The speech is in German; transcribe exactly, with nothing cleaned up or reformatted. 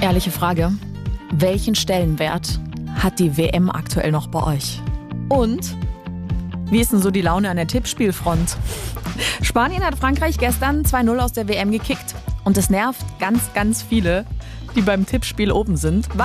Ehrliche Frage, welchen Stellenwert hat die W M aktuell noch bei euch? Und wie ist denn so die Laune an der Tippspielfront? Spanien hat Frankreich gestern zwei null aus der W M gekickt. Und es nervt ganz, ganz viele, die beim Tippspiel oben sind.